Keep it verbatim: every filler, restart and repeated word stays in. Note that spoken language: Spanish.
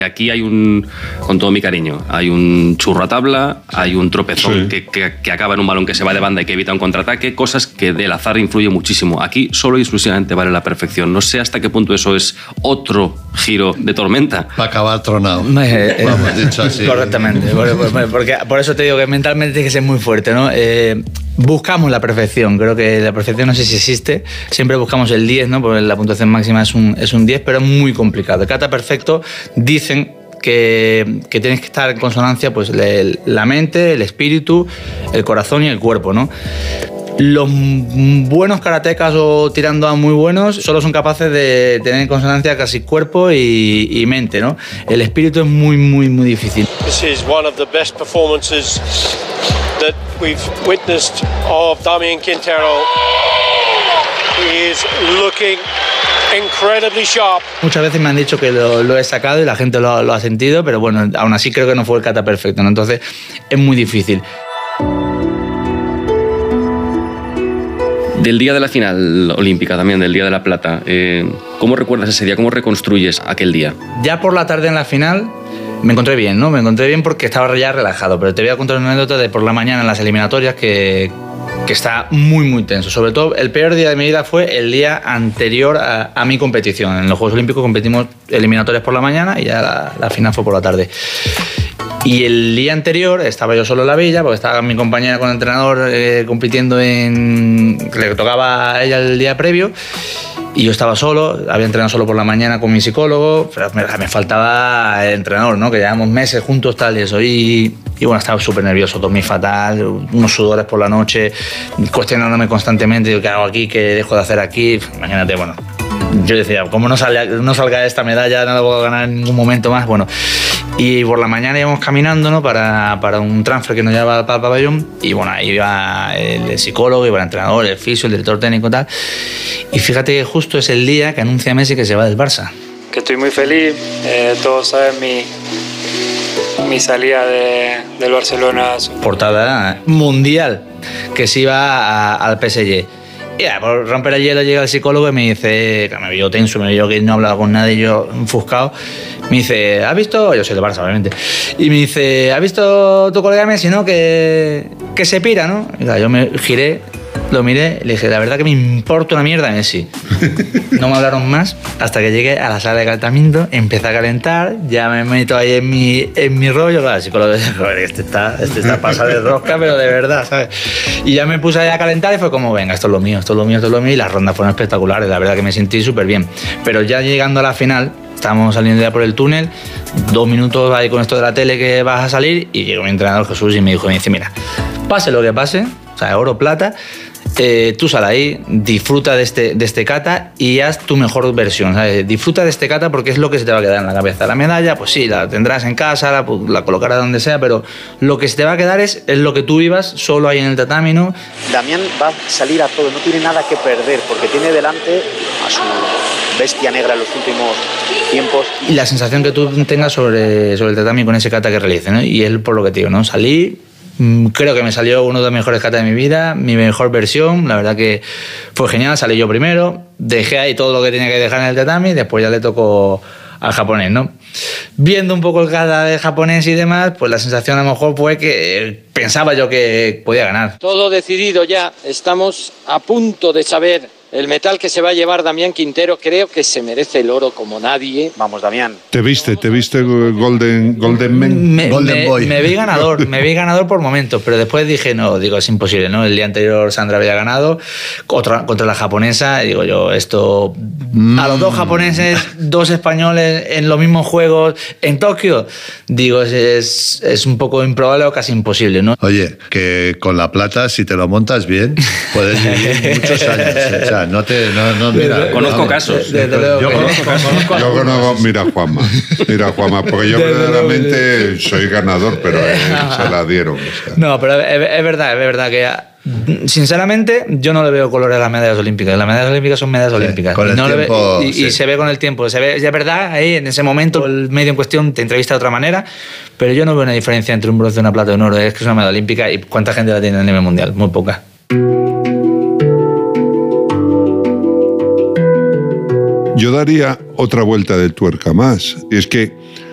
Aquí hay un, con todo mi cariño, hay un churro a tabla, hay un tropezón sí. que, que, que acaba en un balón que se va de banda y que evita un contraataque, cosas que del azar influye muchísimo. Aquí solo y exclusivamente vale la perfección. No sé hasta qué punto eso es otro giro de tormenta. Va a acabar tronado. Eh, eh, Vamos, dicho así. Correctamente. Por, porque, por eso te digo que mentalmente tiene que ser muy fuerte, ¿no? Eh, buscamos la perfección. Creo que la perfección no sé si existe. Siempre buscamos el diez, ¿no? Porque la puntuación máxima es un, es un diez, pero es muy complicado. El kata perfecto dice Que, que tienes que estar en consonancia pues, la mente, el espíritu, el corazón y el cuerpo, ¿no? Los buenos karatecas o tirando a muy buenos solo son capaces de tener en consonancia casi cuerpo y, y mente, ¿no? El espíritu es muy, muy, muy difícil. This is one of the best performances that we've witnessed of Damian Quintero. He is looking incredibly sharp. Muchas veces me han dicho que lo, lo he sacado y la gente lo, lo ha sentido, pero bueno, aún así creo que no fue el kata perfecto, ¿no? Entonces es muy difícil. Del día de la final olímpica también, del día de la plata, eh, ¿cómo recuerdas ese día? ¿Cómo reconstruyes aquel día? Ya por la tarde en la final me encontré bien, ¿no? Me encontré bien porque estaba ya relajado, pero te voy a contar una anécdota de por la mañana en las eliminatorias que... que está muy, muy tenso. Sobre todo, el peor día de mi vida fue el día anterior a, a mi competición. En los Juegos Olímpicos competimos eliminatorias por la mañana y ya la, la final fue por la tarde. Y el día anterior estaba yo solo en la villa, porque estaba mi compañera con el entrenador eh, compitiendo en... que le tocaba a ella el día previo. Y yo estaba solo, había entrenado solo por la mañana con mi psicólogo, pero me, me faltaba el entrenador, ¿no? Que llevamos meses juntos, tal y eso. Y, y bueno, estaba súper nervioso, dormí fatal, unos sudores por la noche, cuestionándome constantemente, ¿qué hago aquí? ¿Qué dejo de hacer aquí? Imagínate, bueno. Yo decía, ¿cómo no salga, no salga esta medalla? No la puedo ganar en ningún momento más. Bueno, y por la mañana íbamos caminando, ¿no? para, para un transfer que nos llevaba para el pabellón. Y bueno, ahí iba el psicólogo, iba el entrenador, el fisio, el director técnico y tal. Y fíjate que justo es el día que anuncia Messi que se va del Barça. Que estoy muy feliz. Eh, todos saben mi, mi salida de, del Barcelona. Portada mundial, que se iba a, al P S G. Y ya, por romper el hielo llega el psicólogo y me dice, que me vio tenso, me vio que no hablaba con nadie, yo enfuscado. Me dice, ¿has visto? Yo soy de Barça, obviamente. Y me dice, ¿has visto tu colega Messi, no? Que, que se pira, ¿no? Y claro, yo me giré, lo miré y le dije, la verdad que me importa una mierda Messi. No me hablaron más hasta que llegué a la sala de calentamiento, empecé a calentar, ya me meto ahí en mi, en mi rollo. Claro, el psicólogo dice, joder, este está, este está pasado de rosca, pero de verdad, ¿sabes? Y ya me puse ahí a calentar y fue como, venga, esto es lo mío, esto es lo mío, esto es lo mío. Y las rondas fueron espectaculares, la verdad que me sentí súper bien. Pero ya llegando a la final, estábamos saliendo ya por el túnel, dos minutos ahí con esto de la tele que vas a salir, y llegó mi entrenador Jesús y me dijo, me dice, mira, pase lo que pase, o sea, oro, plata, Eh, tú sal ahí, disfruta de este, de este kata y haz tu mejor versión, ¿sabes? Disfruta de este kata porque es lo que se te va a quedar en la cabeza. La medalla, pues sí, la tendrás en casa, la, la colocarás donde sea, pero lo que se te va a quedar es, es lo que tú vivas solo ahí en el tatami, ¿no? Damián va a salir a todo, no tiene nada que perder porque tiene delante a su bestia negra en los últimos tiempos. Y la sensación que tú tengas sobre, sobre el tatami con ese kata que realice, ¿no? Y es por lo que te digo, ¿no? Salí... Creo que me salió uno de los mejores katas de mi vida, mi mejor versión, la verdad que fue genial, salí yo primero, dejé ahí todo lo que tenía que dejar en el tatami, después ya le tocó al japonés, ¿no? Viendo un poco el kata del japonés y demás, pues la sensación a lo mejor fue que pensaba yo que podía ganar. Todo decidido ya, estamos a punto de saber el metal que se va a llevar Damián Quintero. Creo que se merece el oro como nadie. Vamos, Damián. ¿Te viste? ¿Te viste Golden, Golden Man? Me, Golden me, Boy. Me vi ganador, me vi ganador por momentos, pero después dije, no, digo, es imposible, ¿no? El día anterior Sandra había ganado contra, contra la japonesa, y digo yo, esto... Mm. A los dos japoneses, dos españoles en los mismos juegos en Tokio, digo, es, es, es un poco improbable o casi imposible, ¿no? Oye, que con la plata, si te lo montas bien, puedes vivir muchos años, ¿eh? O sea, no te... No, no, mira, conozco no, casos. De, de, de, yo conozco, conozco, yo conozco, mira Juanma, mira Juanma, porque yo verdaderamente soy ganador, pero él se la dieron. O sea. No, pero es, es verdad, es verdad que... Sinceramente, yo no le veo color a las medallas olímpicas. Las medallas olímpicas son medallas sí, olímpicas. Con el y, no tiempo, ve, y, sí. y se ve con el tiempo. Se ve, ya es verdad, ahí en ese momento el medio en cuestión te entrevista de otra manera, pero yo no veo una diferencia entre un bronce, una plata y un oro. Es que es una medalla olímpica y ¿cuánta gente la tiene a nivel mundial? Muy poca. Yo daría otra vuelta de tuerca más. Y es que